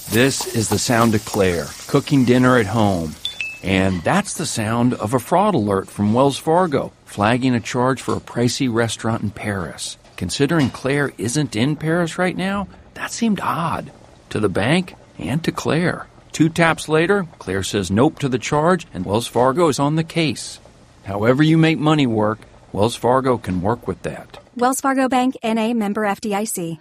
This is the sound of Claire, cooking dinner at home. And that's the sound of a fraud alert from Wells Fargo, flagging a charge for a pricey restaurant in Paris. Considering Claire isn't in Paris right now, that seemed odd. To the bank and to Claire. 2 taps later, Claire says nope to the charge, and Wells Fargo is on the case. However you make money work, Wells Fargo can work with that. Wells Fargo Bank, N.A., member FDIC.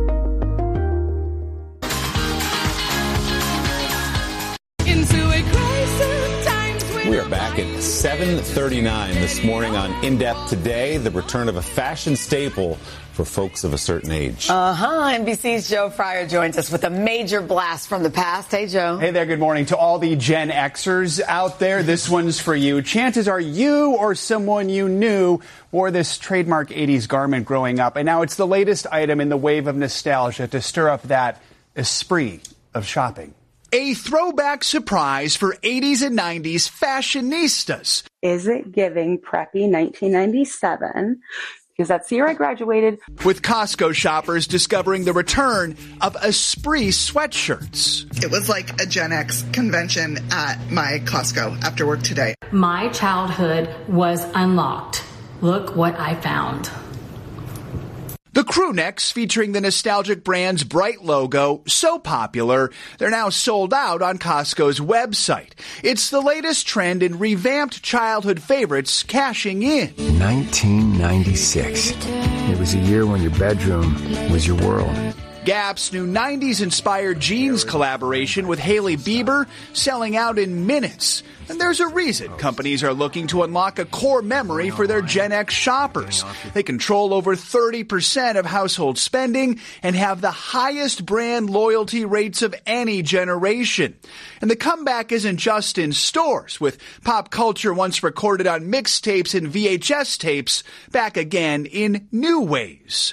We are back at 7:39 this morning on In Depth Today, the return of a fashion staple for folks of a certain age. NBC's Joe Fryer joins us with a major blast from the past. Hey, Joe. Hey there. Good morning to all the Gen Xers out there. This one's for you. Chances are you or someone you knew wore this trademark 80s garment growing up, and now it's the latest item in the wave of nostalgia to stir up that esprit of shopping. A throwback surprise for 80s and 90s fashionistas. Is it giving preppy 1997? Because that's the year I graduated. With Costco shoppers discovering the return of Esprit sweatshirts. It was like a Gen X convention at my Costco after work today. My childhood was unlocked. Look what I found. The crew necks featuring the nostalgic brand's bright logo, so popular, they're now sold out on Costco's website. It's the latest trend in revamped childhood favorites cashing in. 1996. It was a year when your bedroom was your world. Gap's new 90s-inspired jeans collaboration with Hailey Bieber selling out in minutes. And there's a reason companies are looking to unlock a core memory for their Gen X shoppers. They control over 30% of household spending and have the highest brand loyalty rates of any generation. And the comeback isn't just in stores, with pop culture once recorded on mixtapes and VHS tapes back again in new ways.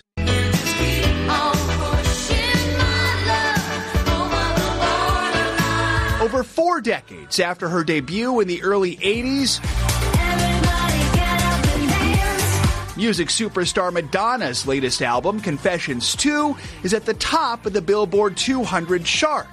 Over 4 decades after her debut in the early 80s, music superstar Madonna's latest album, Confessions 2, is at the top of the Billboard 200 chart.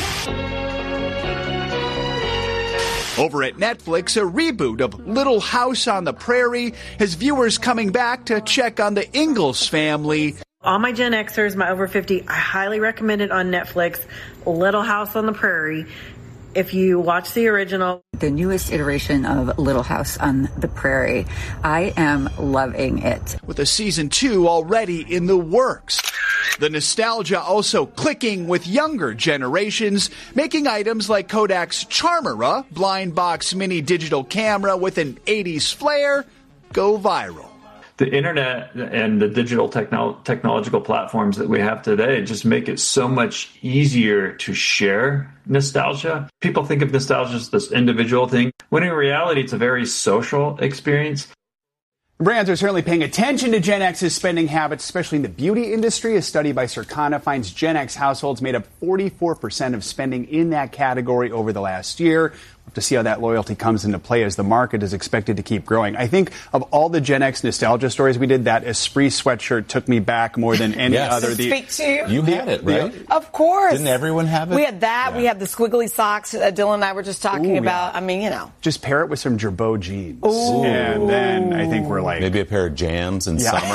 Over at Netflix, a reboot of Little House on the Prairie has viewers coming back to check on the Ingalls family. All my Gen Xers, my over 50, I highly recommend it on Netflix, Little House on the Prairie. If you watch the original. The newest iteration of Little House on the Prairie, I am loving it. With a season 2 already in the works. The nostalgia also clicking with younger generations, making items like Kodak's Charmera, blind box mini digital camera with an 80s flair, go viral. The internet and the digital technological platforms that we have today just make it so much easier to share nostalgia. People think of nostalgia as this individual thing, when in reality, it's a very social experience. Brands are certainly paying attention to Gen X's spending habits, especially in the beauty industry. A study by Circana finds Gen X households made up 44% of spending in that category over the last year. We'll have to see how that loyalty comes into play as the market is expected to keep growing. I think of all the Gen X nostalgia stories we did, that Esprit sweatshirt took me back more than any other. Speak to you. You had it, right? Of course. Didn't everyone have it? We had that. Yeah. We had the squiggly socks Dylan and I were just talking about. Yeah. I mean, you know. Just pair it with some Girbaud jeans. Ooh. And then I think we're like... Maybe a pair of Jams in summer.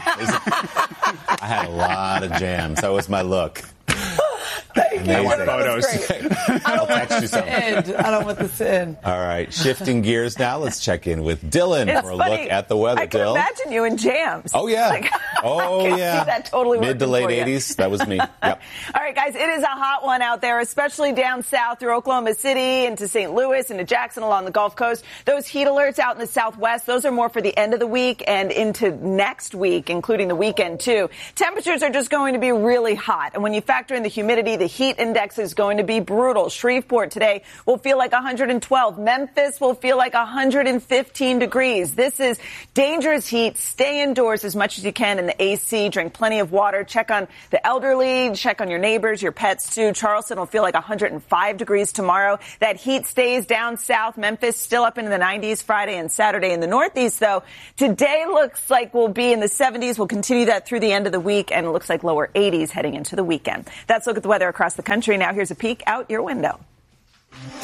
I had a lot of Jams. That was my look. Thank you. I want photos. I'll text you something. I don't want this to end. All right, shifting gears now. Let's check in with Dylan for a look at the weather. I can imagine you in Jams. Oh yeah. Like, oh I yeah. see that totally mid to late 80s. That was me. Yep. All right, guys. It is a hot one out there, especially down south through Oklahoma City into St. Louis into Jackson along the Gulf Coast. Those heat alerts out in the Southwest, those are more for the end of the week and into next week, including the weekend too. Temperatures are just going to be really hot, and when you factor in the humidity, the heat index is going to be brutal. Shreveport today will feel like 112. Memphis will feel like 115 degrees. This is dangerous heat. Stay indoors as much as you can in the AC. Drink plenty of water. Check on the elderly. Check on your neighbors. neighbors, your pets too. Charleston will feel like 105 degrees tomorrow. That heat stays down south. Memphis still up into the 90s Friday and Saturday. In the Northeast, though, today looks like we'll be in the 70s. We'll continue that through the end of the week, and it looks like lower 80s heading into the weekend. That's a look at the weather across the country. Now here's a peek out your window.